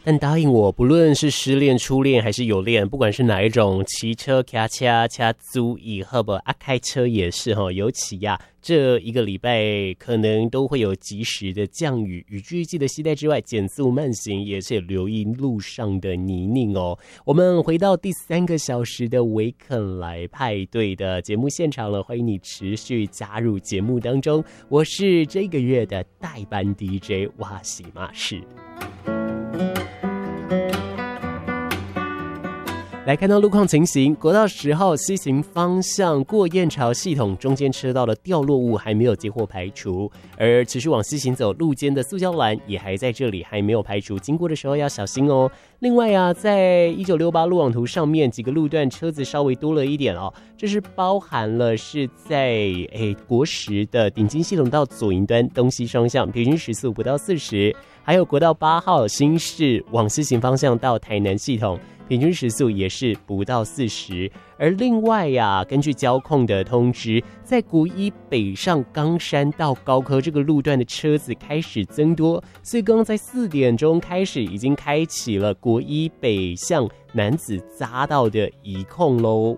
但答应我，不论是失恋、初恋还是有恋，不管是哪一种，骑车开车车租以后不开车也是尤其这一个礼拜可能都会有及时的降雨，雨具记得携带之外，减速慢行也是留意路上的泥泞哦。我们回到第3个小时的维肯来派对的节目现场了，欢迎你持续加入节目当中，我是这个月的代班 DJ 哇西马士。来看到路况情形，国道10号西行方向过燕巢系统中间车道的掉落物还没有接获排除，而持续往西行走路肩的塑胶栏也还在这里，还没有排除，经过的时候要小心哦。另外在1968路网图上面几个路段车子稍微多了一点哦，这是包含了是在国10的顶金系统到左营端东西双向平均时速不到40，还有国道8号新市往西行方向到台南系统平均时速也是不到40，而另外根据交控的通知，在国1北上冈山到高科这个路段的车子开始增多，所以刚刚在4点钟开始已经开启了国1北向楠梓匝道的移控咯。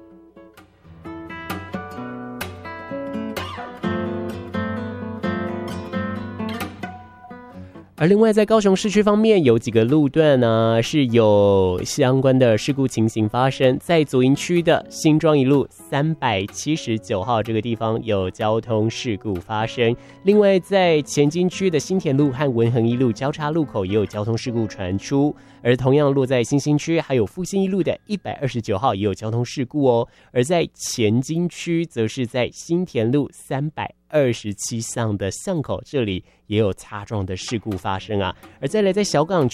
而另外在高雄市区方面，有几个路段是有相关的事故情形发生，在左营区的新庄一路379号这个地方有交通事故发生，另外在前金区的新田路和文衡一路交叉路口也有交通事故传出，而同样落在新兴区还有复兴一路的129号也有交通事故哦，而在前金区则是在新田路327巷的巷口这里也有擦撞的事故发生而再来在小港区